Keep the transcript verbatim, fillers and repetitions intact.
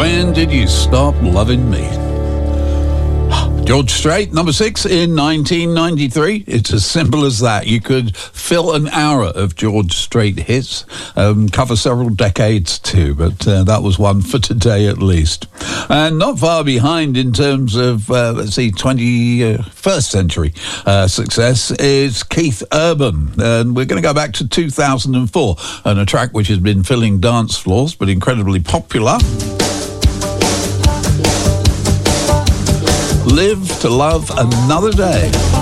When Did You Stop Loving Me? George Strait, number six in nineteen ninety-three. It's as simple as that. You could fill an hour of George Strait hits, um, cover several decades too, but uh, that was one for today at least. And not far behind in terms of, uh, let's see, twenty-first century uh, success is Keith Urban. And we're going to go back to two thousand four, and a track which has been filling dance floors, but incredibly popular. Live to Love Another Day.